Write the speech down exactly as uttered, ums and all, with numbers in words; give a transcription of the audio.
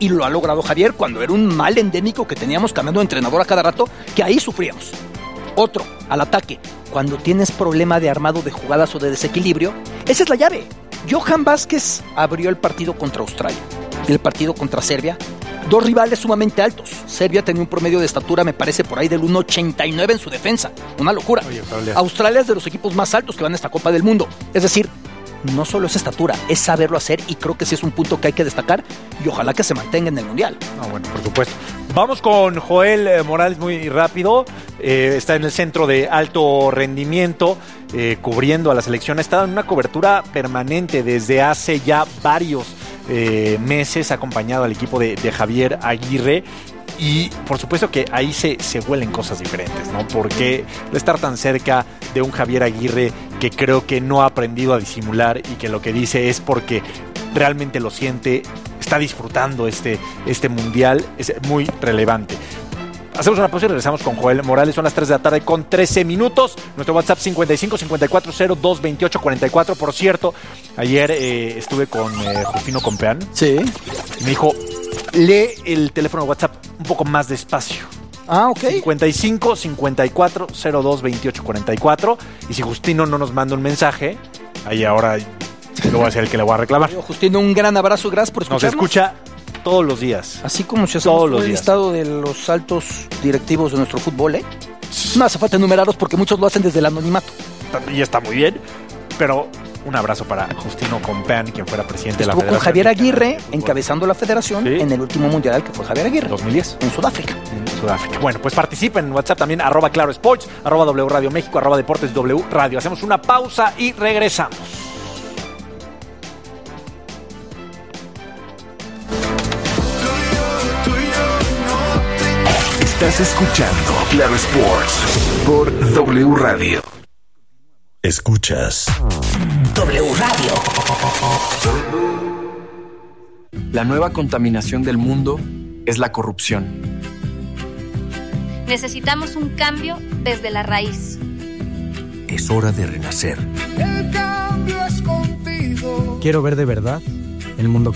y lo ha logrado Javier cuando era un mal endémico que teníamos cambiando de entrenador a cada rato, que ahí sufríamos. Otro, al ataque. Cuando tienes problema de armado de jugadas o de desequilibrio, esa es la llave. Johan Vázquez abrió el partido contra Australia, el partido contra Serbia, dos rivales sumamente altos. Serbia tenía un promedio de estatura, me parece, por ahí del uno ochenta y nueve en su defensa. Una locura. Oye, Australia es de los equipos más altos que van a esta Copa del Mundo. Es decir, no solo es estatura, es saberlo hacer, y creo que sí es un punto que hay que destacar y ojalá que se mantenga en el Mundial. Ah, bueno, por supuesto. Vamos con Joel Morales muy rápido. Eh, está en el centro de alto rendimiento, eh, cubriendo a la selección. Ha estado en una cobertura permanente desde hace ya varios eh, meses, ha acompañado al equipo de, de Javier Aguirre. Y por supuesto que ahí se, se huelen cosas diferentes, ¿no? Porque estar tan cerca de un Javier Aguirre que creo que no ha aprendido a disimular y que lo que dice es porque realmente lo siente, está disfrutando este, este mundial, es muy relevante. Hacemos una pausa y regresamos con Joel Morales. Son las tres de la tarde con trece minutos. Nuestro WhatsApp cincuenta y cinco cincuenta y cuatro cero dos veintiocho cuarenta y cuatro. Por cierto, ayer eh, estuve con eh, Justino Compeán. Sí. Y me dijo, lee el teléfono de WhatsApp un poco más despacio. Ah, ok. cincuenta y cinco cincuenta y cuatro cero dos veintiocho cuarenta y cuatro. Y si Justino no nos manda un mensaje, ahí ahora lo voy a ser el que le voy a reclamar. Justino, un gran abrazo, gracias por escucharnos. Nos escucha todos los días. Así como se hace el listado de los altos directivos de nuestro fútbol, ¿eh? No hace falta enumerarlos porque muchos lo hacen desde el anonimato. Y está muy bien, pero un abrazo para Justino Compeán, quien fuera presidente Estuvo de la Federación. con Javier Aguirre encabezando la federación, ¿sí?, en el último mundial que fue Javier Aguirre. dos mil diez. En Sudáfrica. En Sudáfrica. Bueno, pues participen en WhatsApp también, arroba Claro Sports, arroba W Radio México, arroba Deportes W Radio. Hacemos una pausa y regresamos. Estás escuchando Claro Sports por W Radio. Escuchas W Radio. La nueva contaminación del mundo es la corrupción. Necesitamos un cambio desde la raíz. Es hora de renacer. El cambio es contigo. Quiero ver de verdad el mundo